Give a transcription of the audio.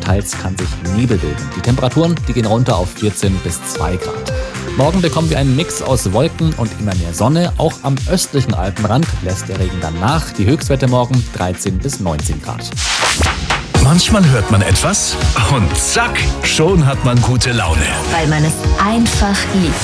teils kann sich Nebel bilden. Die Temperaturen, die gehen runter auf 14 bis 2 Grad. Morgen bekommen wir einen Mix aus Wolken und immer mehr Sonne. Auch am östlichen Alpenrand lässt der Regen dann nach. Die Höchstwerte morgen 13 bis 19 Grad. Manchmal hört man etwas und zack, schon hat man gute Laune. Weil man es einfach liebt.